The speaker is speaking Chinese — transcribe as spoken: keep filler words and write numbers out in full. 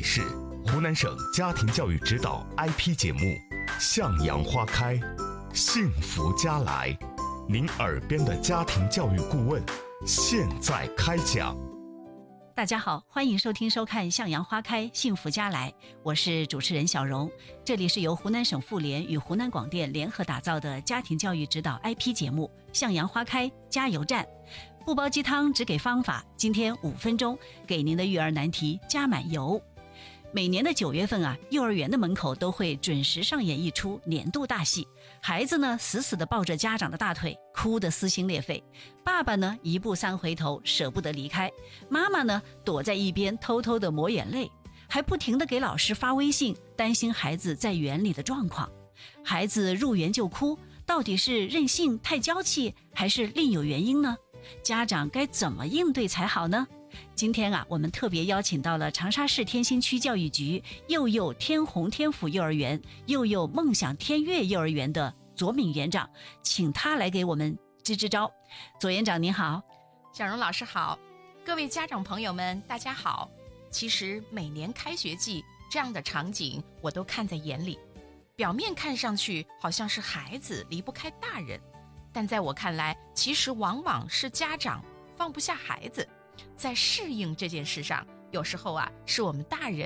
是湖南省家庭教育指导 I P 节目《向阳花开，幸福家来》，您耳边的家庭教育顾问现在开讲。 大家好，欢迎收听收看《向阳花开，幸福家来》，我是主持人小荣。这里是由湖南省妇联与湖南广电联合打造的家庭教育指导 I P 节目《向阳花开加油站》，不包鸡汤，只给方法。今天五分钟，给您的育儿难题加满油。每年的九月份啊，幼儿园的门口都会准时上演一出年度大戏。孩子呢，死死地抱着家长的大腿，哭得撕心裂肺；爸爸呢，一步三回头，舍不得离开；妈妈呢，躲在一边偷偷地抹眼泪，还不停地给老师发微信，担心孩子在园里的状况。孩子入园就哭，到底是任性太娇气，还是另有原因呢？家长该怎么应对才好呢？今天啊，我们特别邀请到了长沙市天心区教育局幼幼天虹天府幼儿园、幼幼梦想天悦幼儿园的左敏园长，请他来给我们支支招。左园长您好。 小荣老师好，各位家长朋友们大家好。其实每年开学季这样的场景我都看在眼里，表面看上去好像是孩子离不开大人，但在我看来，其实往往是家长放不下孩子。在适应这件事上，有时候啊，是我们大人